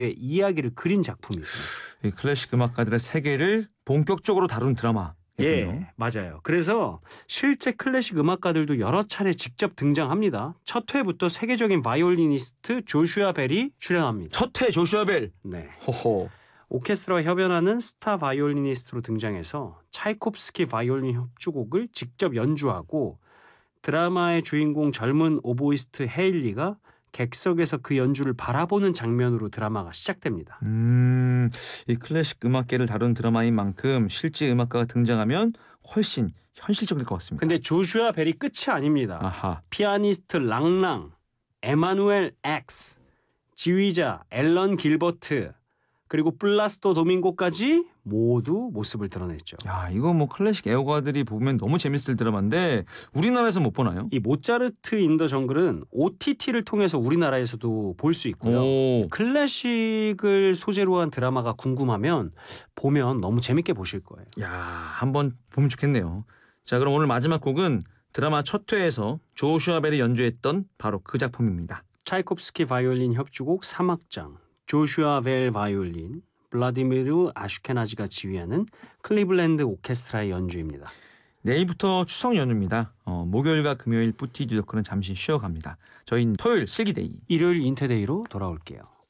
이야기를 그린 작품이죠. 이 클래식 음악가들의 세계를 본격적으로 다룬 드라마. 예, 맞아요. 그래서 실제 클래식 음악가들도 여러 차례 직접 등장합니다. 첫 회부터 세계적인 바이올리니스트 조슈아 벨이 출연합니다. 첫 회 조슈아 벨. 네. 호호. 오케스트라와 협연하는 스타 바이올리니스트로 등장해서 차이콥스키 바이올린 협주곡을 직접 연주하고 드라마의 주인공 젊은 오보이스트 헤일리가 객석에서 그 연주를 바라보는 장면으로 드라마가 시작됩니다. 이 클래식 음악계를 다룬 드라마인 만큼 실제 음악가가 등장하면 훨씬 현실적일 것 같습니다. 근데 조슈아 벨이 끝이 아닙니다. 아하. 피아니스트 랑랑, 에마누엘 엑스, 지휘자 앨런 길버트, 그리고 플라스토 도밍고까지 모두 모습을 드러냈죠. 야, 이거 뭐 클래식 애호가들이 보면 너무 재밌을 드라마인데 우리나라에서 못 보나요? 이 모차르트 인 더 정글은 OTT를 통해서 우리나라에서도 볼 수 있고요. 오. 클래식을 소재로 한 드라마가 궁금하면 보면 너무 재밌게 보실 거예요. 야, 한번 보면 좋겠네요. 자, 그럼 오늘 마지막 곡은 드라마 첫 회에서 조슈아 벨이 연주했던 바로 그 작품입니다. 차이콥스키 바이올린 협주곡 3악장, 조슈아 벨 바이올린, 블라디미르 아슈케나지가 지휘하는 클리블랜드 오케스트라의 연주입니다. 내일부터 추석 연휴입니다. 목요일과 금요일 뿌티지 덕후는 잠시 쉬어갑니다. 저희는 토요일 슬기데이. 일요일 인테데이로 돌아올게요.